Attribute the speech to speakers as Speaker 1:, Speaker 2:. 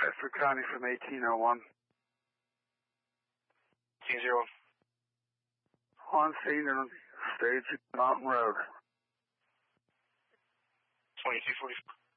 Speaker 1: Bedford County from 1801.
Speaker 2: 1801.
Speaker 1: On scene on stage Mountain Road.
Speaker 2: 2244.